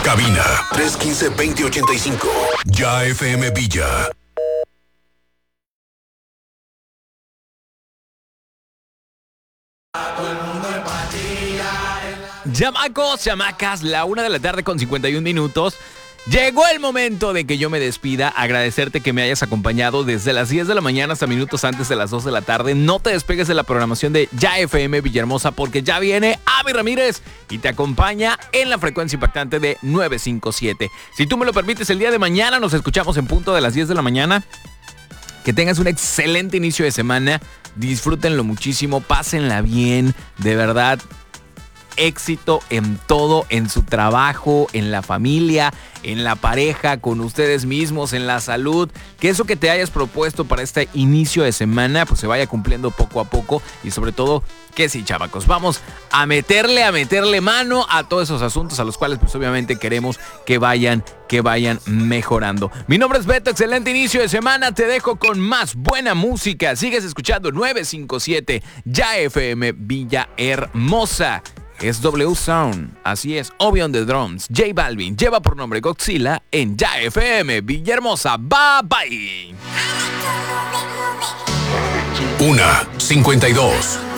Cabina 315-2085. Ya FM Villa. Chamacos, chamacas, la 1:00 con 51 minutos. Llegó el momento de que yo me despida, agradecerte que me hayas acompañado desde las 10 de la mañana hasta minutos antes de las 2 de la tarde. No te despegues de la programación de Ya FM Villahermosa porque ya viene Avi Ramírez y te acompaña en la frecuencia impactante de 957. Si tú me lo permites, el día de mañana nos escuchamos en punto de las 10 de la mañana. Que tengas un excelente inicio de semana, disfrútenlo muchísimo, pásenla bien, de verdad. Éxito en todo, en su trabajo, en la familia, en la pareja, con ustedes mismos, en la salud. Que eso que te hayas propuesto para este inicio de semana pues se vaya cumpliendo poco a poco y sobre todo que sí, chamacos, vamos a meterle mano a todos esos asuntos a los cuales pues obviamente queremos que vayan mejorando. Mi nombre es Beto, excelente inicio de semana, te dejo con más buena música. Sigues escuchando 957 Ya FM Villahermosa. Es W Sound, así es, Obi on the Drums, J Balvin, lleva por nombre Godzilla en Ya FM Villahermosa. Bye bye. 1:52.